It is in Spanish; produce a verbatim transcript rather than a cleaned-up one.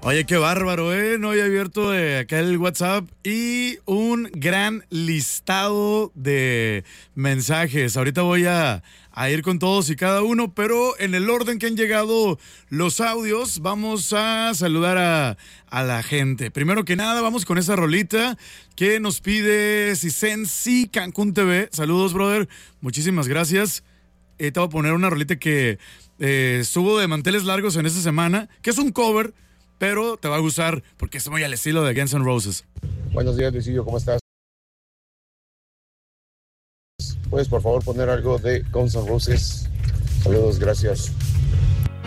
Oye, qué bárbaro, ¿eh? No había abierto de acá el WhatsApp y un gran listado de mensajes. Ahorita voy a, a ir con todos y cada uno, pero en el orden que han llegado los audios, vamos a saludar a, a la gente. Primero que nada, vamos con esa rolita que nos pide Cisensi Cancún T V. Saludos, brother. Muchísimas gracias. Eh, te voy a poner una rolita que eh, estuvo de manteles largos en esta semana, que es un cover, pero te va a gustar porque es muy al estilo de Guns N' Roses. Buenos días, Luisillo, ¿cómo estás? ¿Puedes por favor poner algo de Guns N' Roses? Saludos, gracias.